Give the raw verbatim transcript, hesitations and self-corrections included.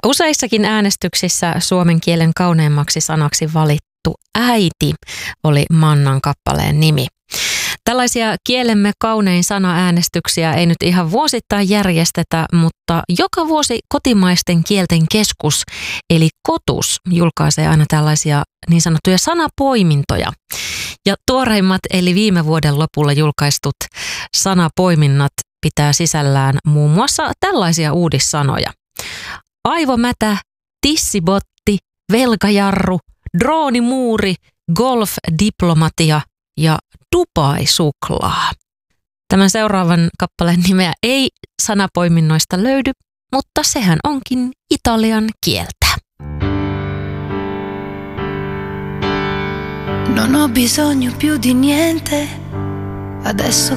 Useissakin äänestyksissä suomen kielen kauneimmaksi sanaksi valittu äiti oli Mannan kappaleen nimi. Tällaisia kielemme kaunein sana-äänestyksiä ei nyt ihan vuosittain järjestetä, mutta joka vuosi Kotimaisten kielten keskus eli KOTUS julkaisee aina tällaisia niin sanottuja sanapoimintoja. Ja tuoreimmat eli viime vuoden lopulla julkaistut sanapoiminnat pitää sisällään muun muassa tällaisia uudissanoja. Aivomätä, tissibotti, velkajarru, droonimuuri, golfdiplomatia ja Dubai-suklaa. Tämän seuraavan kappaleen nimeä ei sanapoiminnoista löydy, mutta sehän onkin italian kieltä. Non ho bisogno più di niente, adesso